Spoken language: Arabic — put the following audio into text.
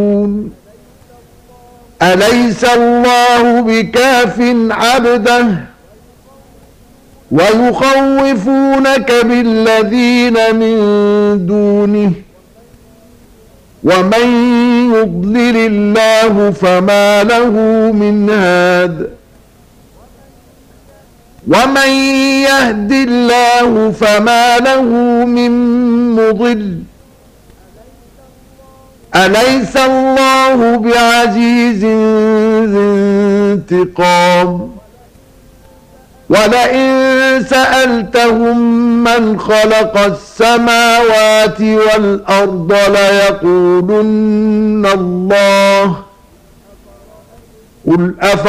أليس الله بكاف عبده ويخوفونك بالذين من دونه ومن يضلل الله فما له من هاد ومن يهد الله فما له من مضل أليس الله بعزيز ذي انتقام ولئن سألتهم من خلق السماوات والأرض ليقولن الله قل